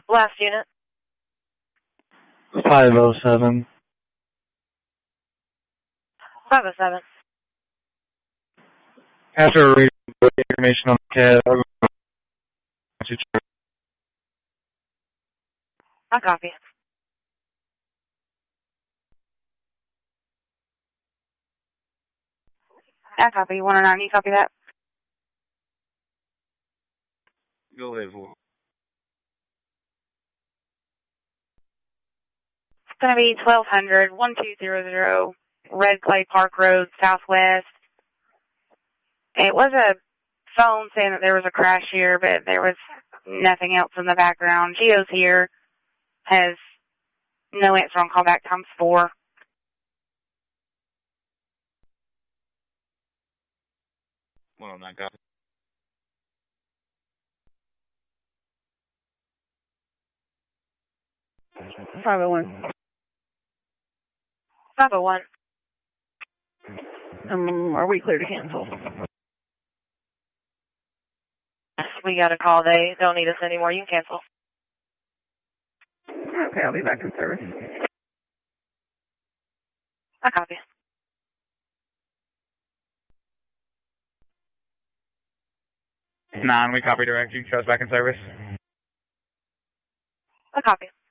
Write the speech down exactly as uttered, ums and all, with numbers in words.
Last unit. five oh seven. five oh seven. After reading the information on the cat, I'll go to check. I copy. I copy. one oh nine, you copy that? Go ahead for It's going to be twelve hundred, one two zero zero, Red Clay Park Road, Southwest. It was a phone saying that there was a crash here, but there was nothing else in the background. Geo's here, has no answer on callback times four. one oh nine, copy. five oh one. five oh one. Um, are we clear to cancel? We got a call. They don't need us anymore. You can cancel. Okay, I'll be back in service. I copy. Nine, we copy direct. You can trust back in service. I copy.